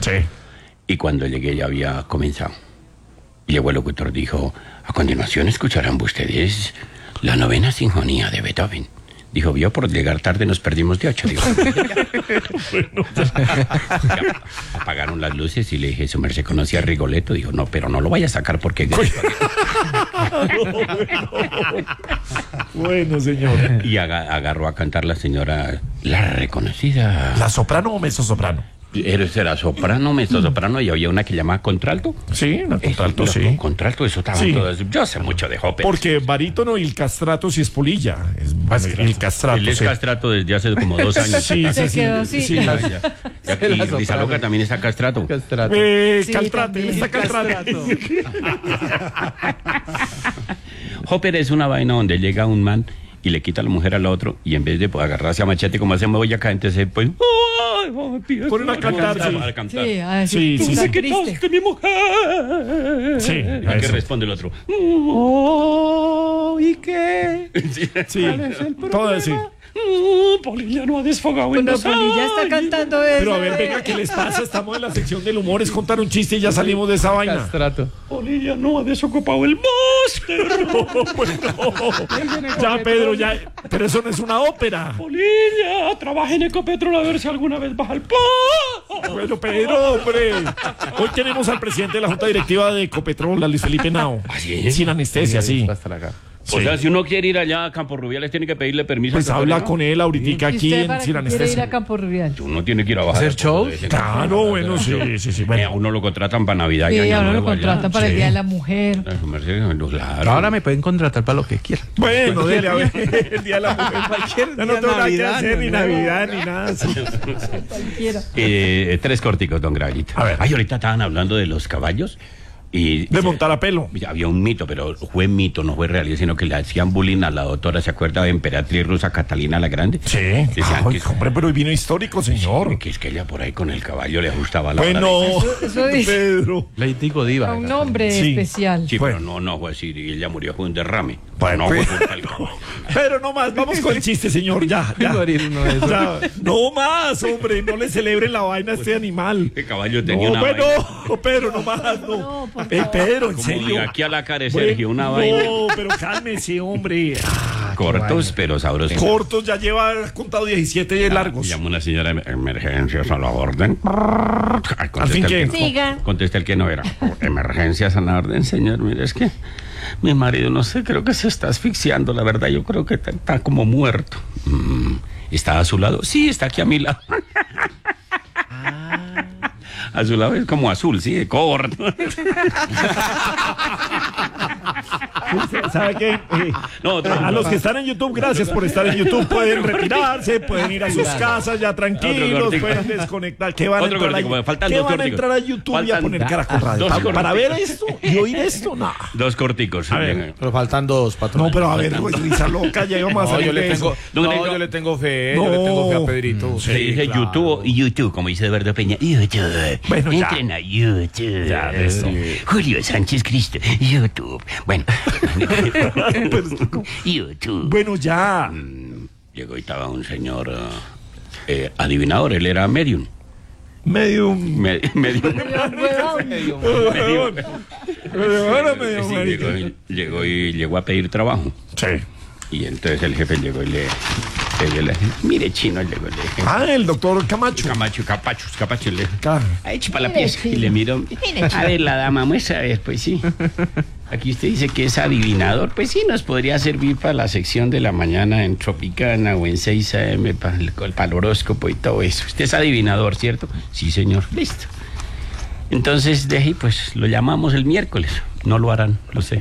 Sí. Y cuando llegué ya había comenzado. Llegó el locutor, dijo: a continuación escucharán ustedes la 9ª sinfonía de Beethoven. Dijo: vio, por llegar tarde nos perdimos de 8. Digo, apagaron las luces y le dije: ¿su merced conocía a Rigoletto? Dijo: no, pero no lo vaya a sacar porque... Bueno, señor. Y agarró a cantar la señora, la reconocida... ¿La soprano o mezzosoprano? Era soprano, mezzosoprano, y había una que llamaba contralto. Sí, una contralto, sí. Contralto, eso estaba Sí. todas. Yo sé mucho de ópera. Porque barítono y el castrato sí es polilla. El castrato. Él es sí. castrato desde hace como 2 años. Sí, Se sí, quedó sí, así. sí. Y Lisa Loca también está castrato. Sí, Caltrate, también. está caltrate. Ópera es una vaina donde llega un man y le quita a la mujer al otro, y en vez de agarrarse a machete como hacemos hoy acá, entonces pues... Ponen a cantar, sí. A cantar. Sí, a decir, Sí, tú sí, estás sí. triste. ¡Quitaste mi mujer! Sí, ¿A qué eso. responde el otro? ¿Y qué? Sí, todo así. Polilla no ha desfogado en Cuando 2 años. Polilla está cantando eso. Pero a ver, venga, ¿qué les pasa? Estamos en la sección del humor, es contar un chiste y ya salimos de esa vaina. Castrato. Polilla no ha desocupado el máster. Ya, Pedro, ya. Pero eso no es una ópera. Polilla, trabaja en Ecopetrol a ver si alguna vez baja el Bueno, Pedro, hombre. Hoy tenemos al presidente de la Junta Directiva de Ecopetrol, a Luis Felipe Nao. ¿Así es? Sin anestesia, sí. Hasta acá. O sea, si uno quiere ir allá a Campo Rubiales, tiene que pedirle permiso. Pues al habla secretario, con él ahorita ¿Y aquí usted en para Sin qué quiere ir a Anestesia. Campo Rubial? Uno tiene que ir a bajar. ¿Hacer show? Claro, bueno, sí, sí, sí. A Bueno. uno lo contratan para Navidad y Sí, Año ahora lo Nuevo allá. contratan para el Sí. Día de la Mujer. Su merced, claro. Ahora me pueden contratar para lo que quieran. Bueno, dele a ver. El día de la mujer. Cualquier Ya no día, tengo nada que Navidad, hacer, ni no. Navidad, ni nada. Sí. Cualquiera. 3 corticos, don Gravito. A ver. Ay, ahorita estaban hablando de los caballos. Y De montar a pelo. había un mito, pero fue mito, no fue realidad, sino que le hacían bullying a la doctora, ¿se acuerda de emperatriz rusa Catalina la Grande? Sí. Decían Ay, que, hombre, pero hoy vino histórico, señor. que es que ella por ahí con el caballo le ajustaba la hora Bueno, Eso dice. Pedro. Lady Godiva. A un nombre Sí. especial. Sí, Bueno. pero no fue así, y ella murió fue un derrame. Bueno, no fue pues. por tal caballo. Pero no más, vamos con el chiste, señor. Ya, ya. Morir uno de esos. Ya. No más, hombre, no le celebren la vaina a este animal. El caballo tenía No, una bueno, vaina. Pedro, no más, no. No, por Pedro, en Como serio. de aquí a la cara de Bueno, Sergio, una vaina. No, pero cálmese, hombre. Cortos, pero sabrosos. Cortos, ya lleva contado 17 largos. Llama una señora de emergencias a la orden. Al fin, ¿qué? Siga. Contesta el que no era. Emergencias a la orden, señor. Mire, es que mi marido, no sé, creo que se está asfixiando. La verdad, yo creo que está como muerto. ¿Está a su lado? Sí, está aquí a mi lado. A su lado es como azul, sí, de corto. ¿Sabe qué? No, A los que están en YouTube, gracias por estar en YouTube. Pueden retirarse, pueden ir a sus casas ya tranquilos, cortico. pueden desconectar. ¿Qué van a Otro entrar, cortico, faltan ¿qué dos van a corticos. entrar a YouTube y a Faltan poner Caracol Radio? dos ¿Para ver corticos. esto y oír esto? No. 2 corticos. A ver. Bien. Pero faltan 2, patrón. No, pero a ver, pues, Lisa Loca, ya íbamos a No, salir yo le de tengo, eso. No, no, no. yo le tengo fe, No. yo le tengo fe a Pedrito. Se dice claro. YouTube y YouTube, como dice Eduardo Peña. YouTube. Bueno, ya. Entren a YouTube. Ya, de eso. Julio Sánchez Cristo. YouTube. Bueno. Pues, YouTube. bueno, ya. Llegó y estaba un señor adivinador. Él era medium. Medium. Medium. Medium. Sí, llegó a pedir trabajo. Sí. Y entonces el jefe llegó y le mire, chino, llegó y le dije, Ah, el doctor Camacho. Capacho, le Claro. ahí chupa la pieza. Y le miró, a ver, la dama, muestra, a ver, pues sí. Aquí usted dice que es adivinador, pues sí, nos podría servir para la sección de la mañana en Tropicana o en 6 AM para el horóscopo y todo eso. Usted es adivinador, ¿cierto? Sí, señor. Listo. Entonces, de ahí, pues, lo llamamos el miércoles. No lo harán, lo sé.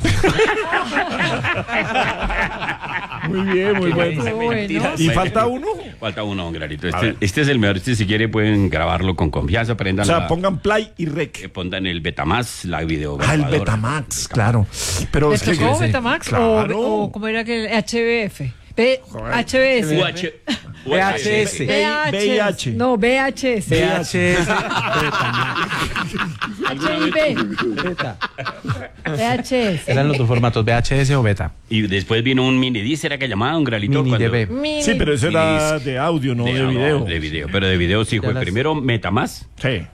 Muy bien, muy bueno. Bueno. ¿Y falta uno? Falta uno, don Granito. A ver. Este es el mejor. Si quiere pueden grabarlo con confianza. O Prendan sea, pongan play y rec. pongan el Betamax, la video. Ah, el Betamax, claro. Pero ¿Le es que tocó Betamax claro. o cómo era que el HBF? HBS. VHS. VIH. No, VHS. VHS. HIV. VHS. Eran los dos formatos, VHS o beta. Y después vino un mini disc, era que llamaba un Granito. Mini cuando- DB. Mini. Sí, pero eso era de audio, no de video. De video, pero de video sí fue las- primero Metamax. Sí.